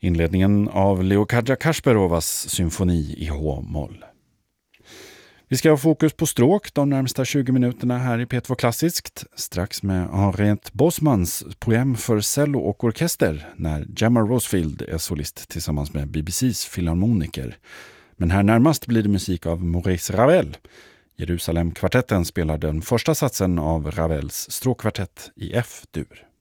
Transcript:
Inledningen av Leokadja Kasparovas symfoni i H-moll. Vi ska ha fokus på stråk de närmsta 20 minuterna här i P2 Klassiskt. Strax med Henriette Bosmans poem för cello och orkester när Gemma Rosefield är solist tillsammans med BBCs filharmoniker. Men här närmast blir det musik av Maurice Ravel. Jerusalem-kvartetten spelar den första satsen av Ravels stråkkvartett i F-dur.